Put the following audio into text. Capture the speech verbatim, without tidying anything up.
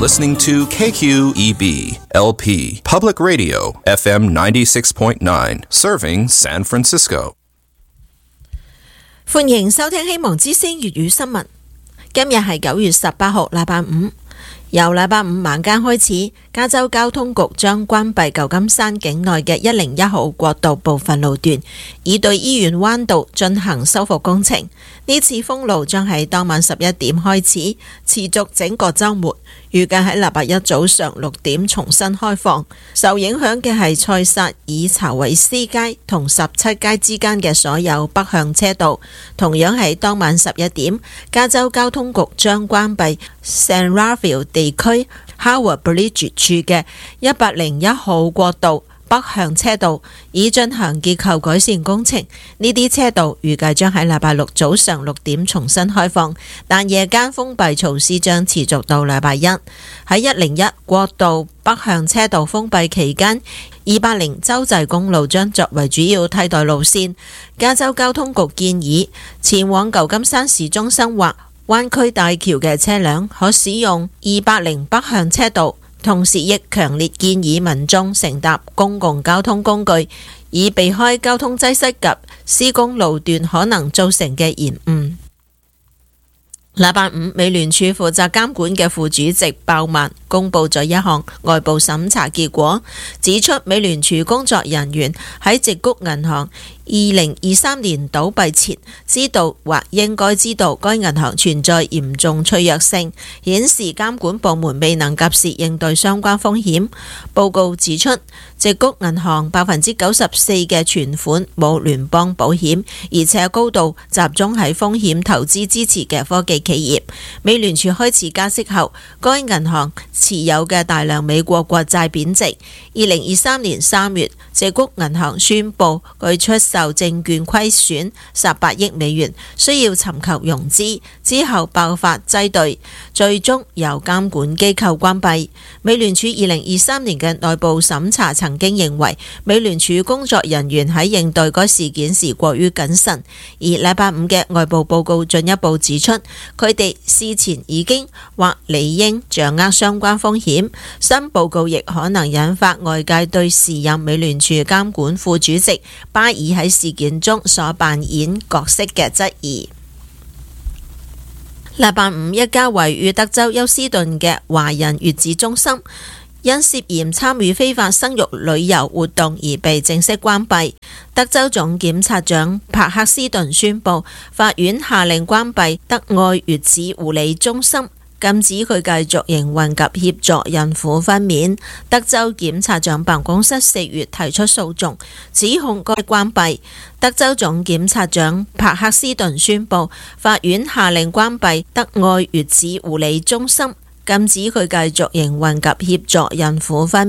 listening to K Q E B L P Public Radio F M ninety-six point nine, serving San Francisco. 歡迎收聽希望之聲粵語新聞。今日係九月十八號，禮拜五。由禮拜五晚間開始，加州交通局將關閉舊金山境內嘅一零一號國道部分路段，以對醫院灣道進行修復工程。呢次封路將喺當晚十一點開始，持續整個週末，預計喺禮拜一早上六點重新開放。受影響嘅係塞薩爾查維斯街同十七街之間嘅所有北向車道。同樣喺當晚十一點，加州交通局將關閉 San Rafael 地區 Howard Bridge 處嘅一百零一號國道北向車道，以進行結構改善工程。呢啲車道預計將喺禮拜六早上六點重新開放，但夜間封閉措施將持續到禮拜一。喺一零一國道北向車道封閉期間，二百零州際公路將作為主要替代路線。加州交通局建議前往舊金山市中心或灣區大橋嘅車輛可使用二百零北向車道，同時亦強烈建議民眾乘搭公共交通工具，以避開交通擠塞及施工路段可能造成嘅延誤。禮拜五，美聯儲負責監管嘅副主席鮑曼公布咗一項外部審查結果，指出美聯儲工作人員喺矽谷銀行二零二三年倒閉前，知道或應該知道該銀行存在嚴重脆弱性，顯示監管部門未能及時應對相關風險。報告指出，矽谷銀行百分之九十四嘅存款冇聯邦保險，而且高度集中喺風險投資支持嘅科技企業。美聯儲開始加息後，該銀行持有嘅大量美國國債貶值。二零二三年三月，矽谷銀行宣布佢出受證券虧損十八億美元，需要尋求融資，之後爆發擠兌，最終由監管機構關閉。美聯儲二零二三年嘅內部審查曾經認為，美聯儲工作人員喺應對該事件時過於謹慎，而禮拜五嘅外部報告進一步指出，佢哋事前已經或理應掌握相關風險。新報告亦可能引發外界對時任美聯儲監管副主席巴爾喺事件中所扮演角色嘅質疑。禮拜五，一家位於德州休斯頓嘅華人月子中心因涉嫌參與非法生育旅遊活動而被正式關閉。德州總檢察長帕克斯頓宣布，法院下令關閉德愛月子護理中心，禁止佢繼續營運及協助孕婦分娩。德州檢察長辦公室四月提出訴訟，指控該關閉。德州總檢察長帕克斯頓宣布，法院下令關閉德愛月子護理中心，禁止佢繼續營運及協助孕婦分娩。